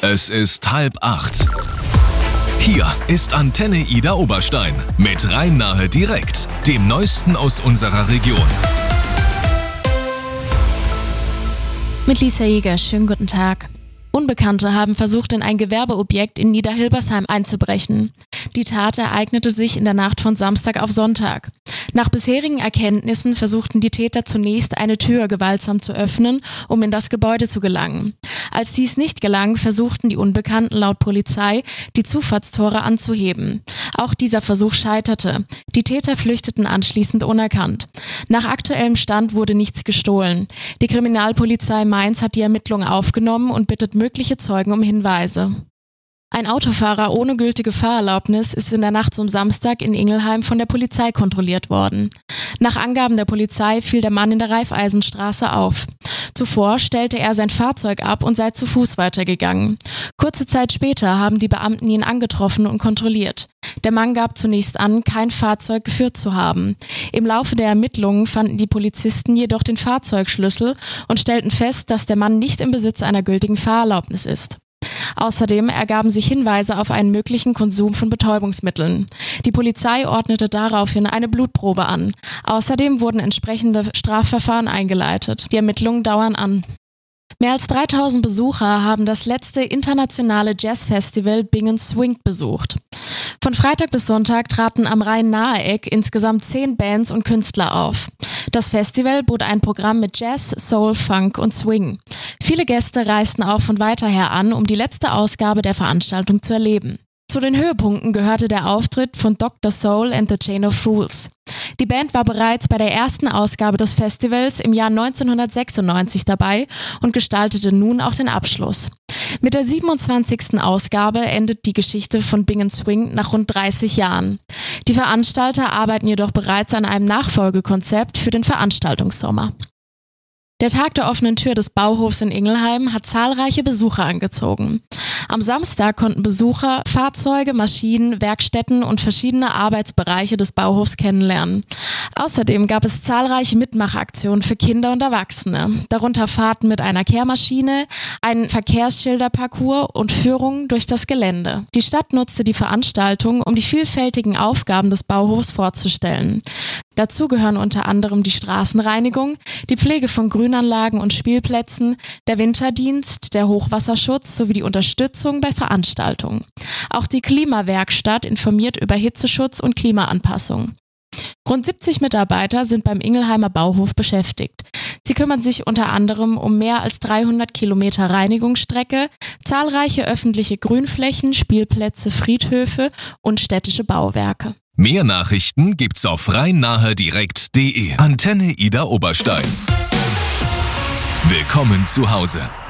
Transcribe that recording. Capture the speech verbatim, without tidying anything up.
Es ist halb acht. Hier ist Antenne Ida Oberstein mit Rhein-Nahe direkt, dem Neuesten aus unserer Region. Mit Lisa Jäger, schönen guten Tag. Unbekannte haben versucht, in ein Gewerbeobjekt in Niederhilbersheim einzubrechen. Die Tat ereignete sich in der Nacht von Samstag auf Sonntag. Nach bisherigen Erkenntnissen versuchten die Täter zunächst, eine Tür gewaltsam zu öffnen, um in das Gebäude zu gelangen. Als dies nicht gelang, versuchten die Unbekannten laut Polizei, die Zufahrtstore anzuheben. Auch dieser Versuch scheiterte. Die Täter flüchteten anschließend unerkannt. Nach aktuellem Stand wurde nichts gestohlen. Die Kriminalpolizei Mainz hat die Ermittlungen aufgenommen und bittet mögliche Zeugen um Hinweise. Ein Autofahrer ohne gültige Fahrerlaubnis ist in der Nacht zum Samstag in Ingelheim von der Polizei kontrolliert worden. Nach Angaben der Polizei fiel der Mann in der Raiffeisenstraße auf. Zuvor stellte er sein Fahrzeug ab und sei zu Fuß weitergegangen. Kurze Zeit später haben die Beamten ihn angetroffen und kontrolliert. Der Mann gab zunächst an, kein Fahrzeug geführt zu haben. Im Laufe der Ermittlungen fanden die Polizisten jedoch den Fahrzeugschlüssel und stellten fest, dass der Mann nicht im Besitz einer gültigen Fahrerlaubnis ist. Außerdem ergaben sich Hinweise auf einen möglichen Konsum von Betäubungsmitteln. Die Polizei ordnete daraufhin eine Blutprobe an. Außerdem wurden entsprechende Strafverfahren eingeleitet. Die Ermittlungen dauern an. Mehr als dreitausend Besucher haben das letzte internationale Jazzfestival Bingen Swing besucht. Von Freitag bis Sonntag traten am Rhein-Nahe-Eck insgesamt zehn Bands und Künstler auf. Das Festival bot ein Programm mit Jazz, Soul, Funk und Swing. Viele Gäste reisten auch von weiter her an, um die letzte Ausgabe der Veranstaltung zu erleben. Zu den Höhepunkten gehörte der Auftritt von Doktor Soul and the Chain of Fools. Die Band war bereits bei der ersten Ausgabe des Festivals im Jahr neunzehnhundertsechsundneunzig dabei und gestaltete nun auch den Abschluss. Mit der siebenundzwanzigsten Ausgabe endet die Geschichte von Bingen Swing nach rund dreißig Jahren. Die Veranstalter arbeiten jedoch bereits an einem Nachfolgekonzept für den Veranstaltungssommer. Der Tag der offenen Tür des Bauhofs in Ingelheim hat zahlreiche Besucher angezogen. Am Samstag konnten Besucher Fahrzeuge, Maschinen, Werkstätten und verschiedene Arbeitsbereiche des Bauhofs kennenlernen. Außerdem gab es zahlreiche Mitmachaktionen für Kinder und Erwachsene, darunter Fahrten mit einer Kehrmaschine, einen Verkehrsschilderparcours und Führungen durch das Gelände. Die Stadt nutzte die Veranstaltung, um die vielfältigen Aufgaben des Bauhofs vorzustellen. Dazu gehören unter anderem die Straßenreinigung, die Pflege von Grünanlagen und Spielplätzen, der Winterdienst, der Hochwasserschutz sowie die Unterstützung bei Veranstaltungen. Auch die Klimawerkstatt informiert über Hitzeschutz und Klimaanpassung. Rund siebzig Mitarbeiter sind beim Ingelheimer Bauhof beschäftigt. Sie kümmern sich unter anderem um mehr als dreihundert Kilometer Reinigungsstrecke, zahlreiche öffentliche Grünflächen, Spielplätze, Friedhöfe und städtische Bauwerke. Mehr Nachrichten gibt's auf rhein-nahe direkt punkt de. Antenne Ida Oberstein. Willkommen zu Hause.